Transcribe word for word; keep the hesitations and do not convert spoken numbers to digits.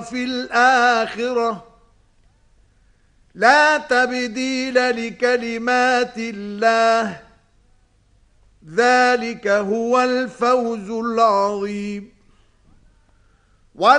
في الآخرة لا تبديل لكلمات الله ذلك هو الفوز العظيم.